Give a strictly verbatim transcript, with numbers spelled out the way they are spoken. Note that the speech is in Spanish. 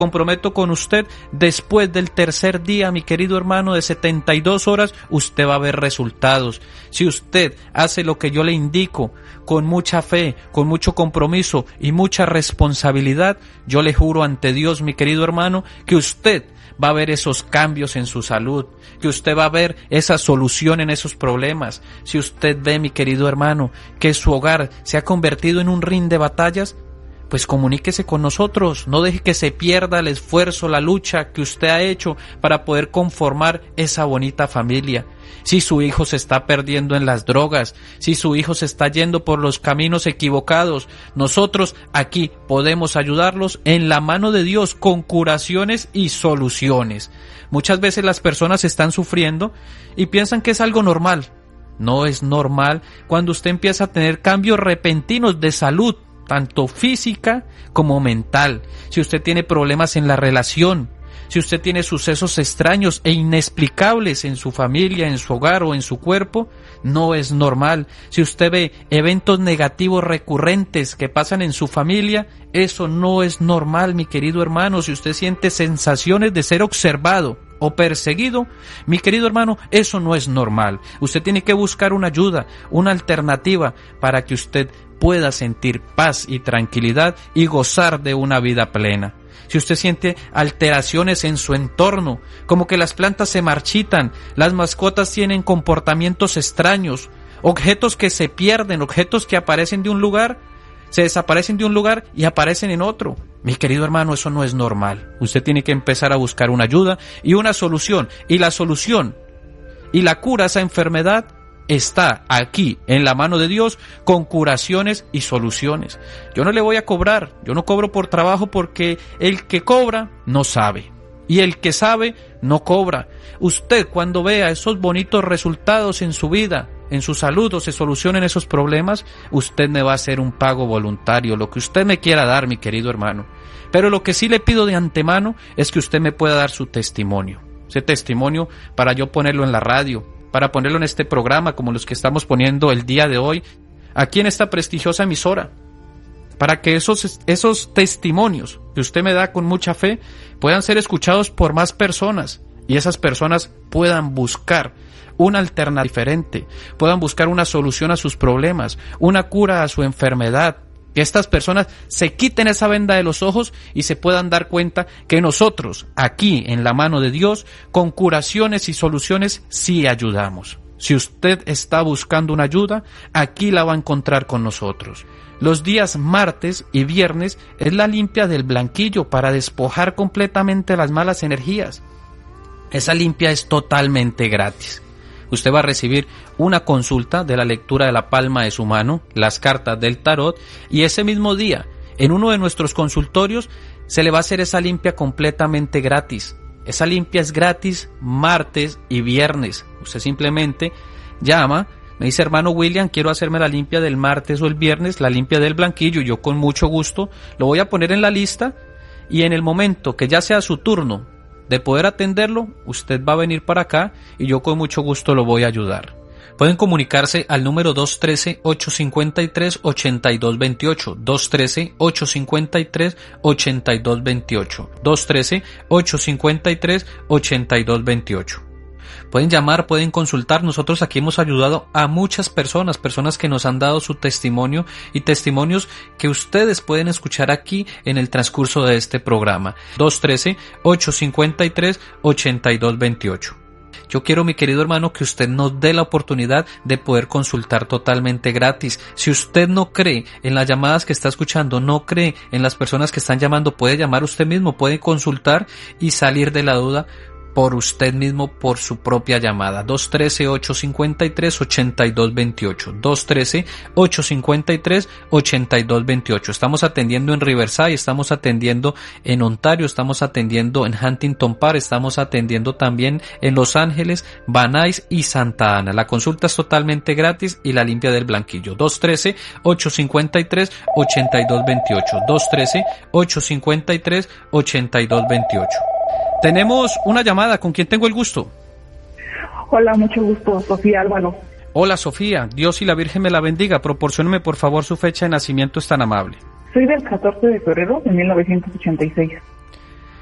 comprometo con usted, después del tercer día, mi querido hermano, de setenta y dos horas, usted va a ver resultados. Si usted hace lo que yo le indico, con mucha fe, con mucho compromiso y mucha responsabilidad, yo le juro ante Dios, mi querido hermano, que usted va a ver esos cambios en su salud, que usted va a ver esa solución en esos problemas. Si usted ve, mi querido hermano, que su hogar se ha convertido en un ring de batallas, pues comuníquese con nosotros, no deje que se pierda el esfuerzo, la lucha que usted ha hecho para poder conformar esa bonita familia. Si su hijo se está perdiendo en las drogas, si su hijo se está yendo por los caminos equivocados, nosotros aquí podemos ayudarlos en la mano de Dios con curaciones y soluciones. Muchas veces las personas están sufriendo y piensan que es algo normal. No es normal cuando usted empieza a tener cambios repentinos de salud, tanto física como mental. Si usted tiene problemas en la relación, si usted tiene sucesos extraños e inexplicables en su familia, en su hogar o en su cuerpo, no es normal. Si usted ve eventos negativos recurrentes que pasan en su familia, eso no es normal, mi querido hermano. Si usted siente sensaciones de ser observado o perseguido, mi querido hermano, eso no es normal. Usted tiene que buscar una ayuda, una alternativa para que usted pueda sentir paz y tranquilidad y gozar de una vida plena. Si usted siente alteraciones en su entorno, como que las plantas se marchitan, las mascotas tienen comportamientos extraños, objetos que se pierden, objetos que aparecen de un lugar, se desaparecen de un lugar y aparecen en otro. Mi querido hermano, eso no es normal. Usted tiene que empezar a buscar una ayuda y una solución. Y la solución y la cura a esa enfermedad está aquí, en la mano de Dios, con curaciones y soluciones. Yo no le voy a cobrar, yo no cobro por trabajo, porque el que cobra no sabe, y el que sabe no cobra. Usted, cuando vea esos bonitos resultados en su vida, en su salud, o se solucionen esos problemas, usted me va a hacer un pago voluntario, lo que usted me quiera dar, mi querido hermano. Pero lo que sí le pido de antemano es que usted me pueda dar su testimonio, ese testimonio para yo ponerlo en la radio, para ponerlo en este programa como los que estamos poniendo el día de hoy, aquí en esta prestigiosa emisora, para que esos, esos testimonios que usted me da con mucha fe puedan ser escuchados por más personas, y esas personas puedan buscar una alternativa diferente, puedan buscar una solución a sus problemas, una cura a su enfermedad. Que estas personas se quiten esa venda de los ojos y se puedan dar cuenta que nosotros, aquí en la mano de Dios, con curaciones y soluciones, sí ayudamos. Si usted está buscando una ayuda, aquí la va a encontrar con nosotros. Los días martes y viernes es la limpia del blanquillo para despojar completamente las malas energías. Esa limpia es totalmente gratis. Usted va a recibir una consulta de la lectura de la palma de su mano, las cartas del tarot, y ese mismo día, en uno de nuestros consultorios, se le va a hacer esa limpia completamente gratis. Esa limpia es gratis martes y viernes. Usted simplemente llama, me dice: hermano William, quiero hacerme la limpia del martes o el viernes, la limpia del blanquillo. Yo con mucho gusto lo voy a poner en la lista, y en el momento que ya sea su turno de poder atenderlo, usted va a venir para acá y yo con mucho gusto lo voy a ayudar. Pueden comunicarse al número dos uno tres, ocho cinco tres, ocho dos dos ocho, dos uno tres, ocho cinco tres, ocho dos dos ocho, dos uno tres, ocho cinco tres, ocho dos dos ocho. Pueden llamar, pueden consultar. Nosotros aquí hemos ayudado a muchas personas, personas que nos han dado su testimonio y testimonios que ustedes pueden escuchar aquí en el transcurso de este programa. dos uno tres, ocho cinco tres, ocho dos dos ocho. Yo quiero, mi querido hermano, que usted nos dé la oportunidad de poder consultar totalmente gratis. Si usted no cree en las llamadas que está escuchando, no cree en las personas que están llamando, puede llamar usted mismo, puede consultar y salir de la duda por usted mismo, por su propia llamada. dos uno tres, ocho cinco tres, ocho dos dos ocho, dos uno tres, ocho cinco tres, ocho dos dos ocho. Estamos atendiendo en Riverside, estamos atendiendo en Ontario, estamos atendiendo en Huntington Park, estamos atendiendo también en Los Ángeles, Van Nuys y Santa Ana. La consulta es totalmente gratis y la limpia del blanquillo. dos uno tres, ocho cinco tres, ocho dos dos ocho, dos uno tres, ocho cinco tres, ocho dos dos ocho. Tenemos una llamada. ¿Con quién tengo el gusto? Hola, mucho gusto, Sofía Álvaro. Hola, Sofía. Dios y la Virgen me la bendiga. Proporcióneme, por favor, su fecha de nacimiento, es tan amable. Soy del catorce de febrero de mil novecientos ochenta y seis.